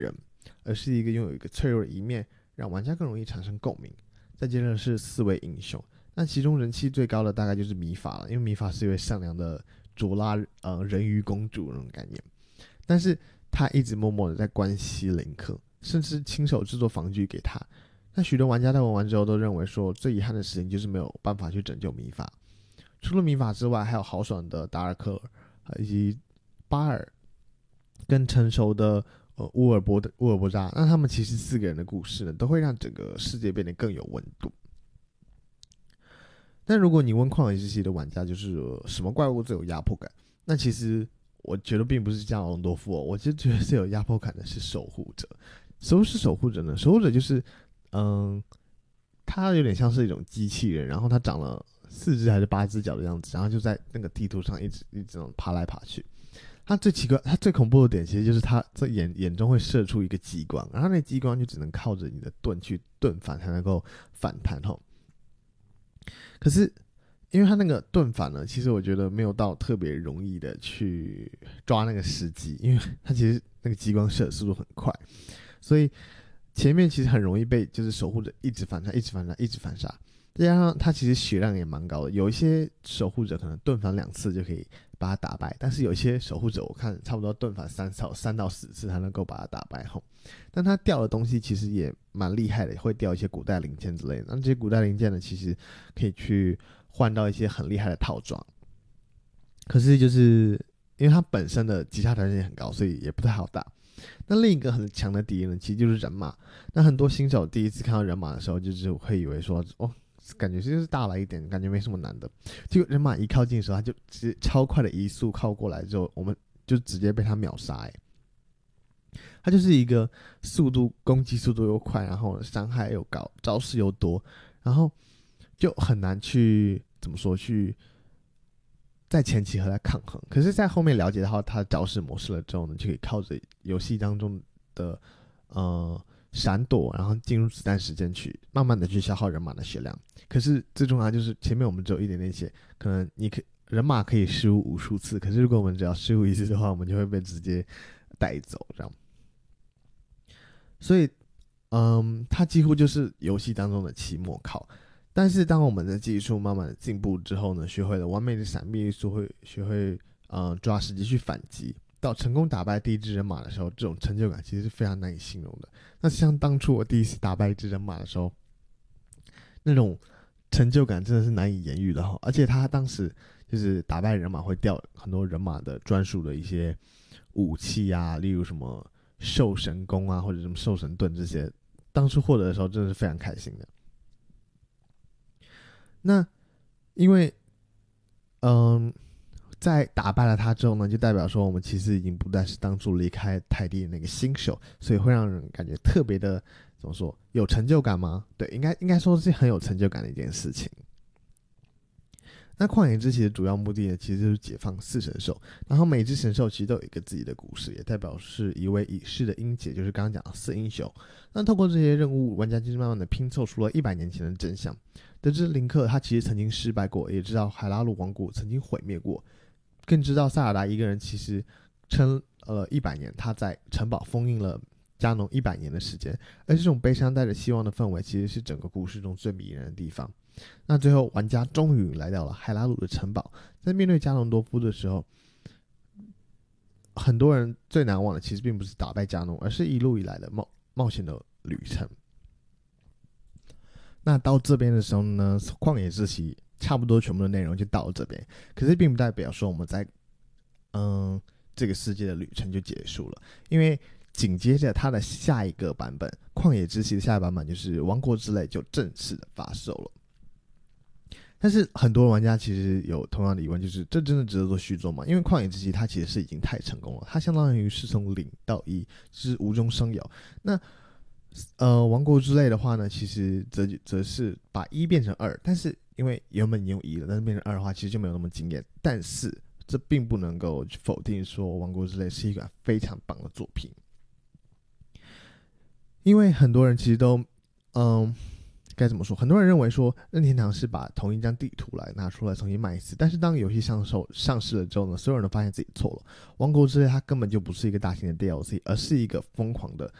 人，而是一个拥有一个脆弱的一面，让玩家更容易产生共鸣。再接着是4位英雄，那其中人气最高的大概就是米法了，因为米法是一位善良的卓拉人鱼公主那种概念，但是他一直默默的在关心林克，甚至亲手制作防具给他。那许多玩家在玩完之后都认为说，最遗憾的事情就是没有办法去拯救米法。除了米法之外，还有豪爽的达尔克尔，以及巴尔跟成熟的乌尔伯扎。那他们其实4个人的故事呢，都会让整个世界变得更有温度。但如果你问旷野之息的玩家，就是什么怪物最有压迫感？那其实我觉得并不是加隆多夫我其实觉得最有压迫感的是守护者。什么是守护者呢？守护者就是他有点像是一种机器人，然后他长了4只还是8只脚的样子，然后就在那个地图上一直爬来爬去。他最奇怪，他最恐怖的点其实就是他在眼中会射出一个激光，然后那激光就只能靠着你的盾去盾反才能够反弹吼。可是因为他那个盾反呢，其实我觉得没有到特别容易的去抓那个时机，因为他其实那个激光射的速度很快，所以前面其实很容易被就是守护者一直反杀，再加上他其实血量也蛮高的，有一些守护者可能盾反2次就可以把他打败，但是有一些守护者我看差不多盾反3到4次才能够把他打败吼。但他掉的东西其实也蛮厉害的，会掉一些古代零件之类的。那这些古代零件呢，其实可以去换到一些很厉害的套装。可是就是因为他本身的击杀条件也很高，所以也不太好打。那另一个很强的敌人呢，其实就是人马。那很多新手第一次看到人马的时候，就是会以为说，哦，感觉就是大了一点，感觉没什么难的。结果人马一靠近的时候，他就直接超快的移速靠过来之后，我们就直接被他秒杀。他就是一个攻击速度又快，然后伤害又高，招式又多，然后就很难去怎么说去在前期和他抗衡。可是，在后面了解到他的招式模式了之后呢，就可以靠着游戏当中的闪躲，然后进入子弹时间去慢慢的去消耗人马的血量。可是最重要就是前面我们只有一点点血，可能人马可以失误无数次，可是如果我们只要失误1次的话，我们就会被直接带走这样。所以它几乎就是游戏当中的期末考。但是当我们的技术慢慢的进步之后呢，学会了完美的闪避力，学会抓时机去反击，到成功打败第一只人马的时候，这种成就感其实是非常难以形容的。那像当初我第一次打败一只人马的时候，那种成就感真的是难以言喻的。而且他当时就是打败人马会掉很多人马的专属的一些武器啊，例如什么兽神弓啊，或者什么兽神盾这些，当初获得的时候真的是非常开心的。那因为在打败了他之后呢，就代表说我们其实已经不再是当初离开泰迪的那个新手，所以会让人感觉特别的怎么说，有成就感吗？对，应该说是很有成就感的一件事情。那旷野之息的主要目的呢，其实就是解放4神兽，然后每只神兽其实都有一个自己的故事，也代表是一位已逝的英杰，就是刚刚讲的4英雄。那透过这些任务，玩家就是慢慢的拼凑出了100年前的真相，得知林克他其实曾经失败过，也知道海拉鲁王国曾经毁灭过，更知道萨尔达一个人其实撑了100年，他在城堡封印了加农100年的时间。而这种悲伤带着希望的氛围，其实是整个故事中最迷人的地方。那最后玩家终于来到了海拉鲁的城堡，在面对加农多夫的时候，很多人最难忘的其实并不是打败加农，而是一路以来的冒险的旅程。那到这边的时候呢，旷野之息差不多全部的内容就到了这边，可是并不代表说我们在这个世界的旅程就结束了，因为紧接着它的下一个版本旷野之息的下一个版本就是王国之泪就正式的发售了。但是很多玩家其实有同样的疑问，就是这真的值得做续作吗？因为旷野之息它其实是已经太成功了，它相当于是从0到1，就是无中生有。那王国之泪的话呢，其实则是把1变成2，但是因为原本已经用1了，但是变成2的话，其实就没有那么惊艳。但是这并不能够否定说王国之泪是一个非常棒的作品，因为很多人其实都该怎么说？很多人认为说任天堂是把同一张地图来拿出来重新卖一次，但是当游戏上市了之后呢，所有人都发现自己错了。王国之泪它根本就不是一个大型的 DLC，而是一个疯狂的